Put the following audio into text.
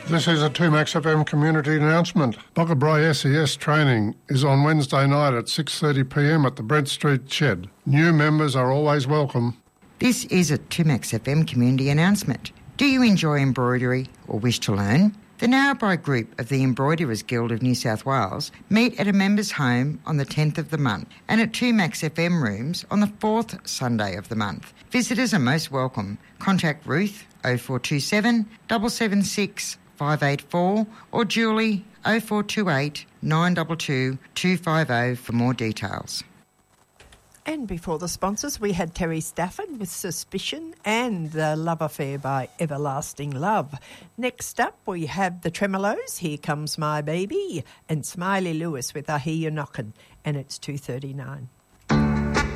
This is a 2Max FM community announcement. Boggabri SES training is on Wednesday night at 6:30pm at the Brent Street Shed. New members are always welcome. This is a 2Max FM community announcement. Do you enjoy embroidery or wish to learn? The Narrabri Group of the Embroiderers Guild of New South Wales meet at a members' home on the 10th of the month and at 2Max FM rooms on the 4th Sunday of the month. Visitors are most welcome. Contact Ruth 0427 776 584 or Julie 0428 922 250 for more details. And before the sponsors, we had Terry Stafford with Suspicion and The Love Affair by Everlasting Love. Next up, we have the Tremolos, Here Comes My Baby, and Smiley Lewis with I Hear You Knockin', and it's 2:39.